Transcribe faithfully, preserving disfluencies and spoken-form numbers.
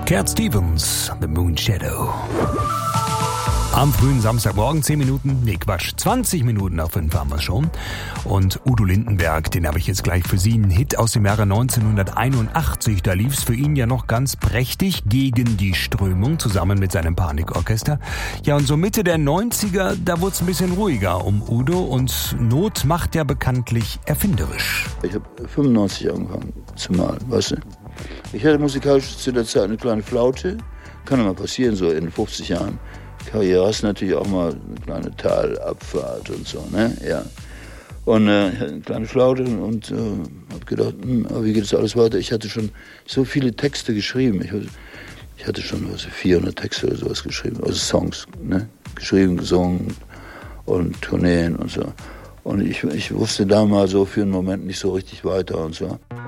Cat Stevens, The Moon Shadow. Am frühen Samstagmorgen, zehn Minuten, nee Quatsch, zwanzig Minuten nach fünf haben wir schon. Und Udo Lindenberg, den habe ich jetzt gleich für Sie, einen Hit aus dem Jahre neunzehnhunderteinundachtzig. Da lief es für ihn ja noch ganz prächtig, Gegen die Strömung, zusammen mit seinem Panikorchester. Ja, und so Mitte der neunziger, da wurde es ein bisschen ruhiger um Udo und Not macht ja bekanntlich erfinderisch. Ich habe fünfundneunzig angefangen zu malen, weißt du. Ich hatte musikalisch zu der Zeit eine kleine Flaute, kann ja mal passieren, so in fünfzig Jahren. Karriere hast natürlich auch mal eine kleine Talabfahrt und so, ne? Ja. Und äh, ich hatte eine kleine Flaute und äh, habe gedacht, hm, aber wie geht das alles weiter? Ich hatte schon so viele Texte geschrieben. Ich, ich hatte schon also vierhundert Texte oder sowas geschrieben, also Songs, ne? Geschrieben, gesungen und Tourneen und so. Und ich, ich wusste da mal so für einen Moment nicht so richtig weiter und so.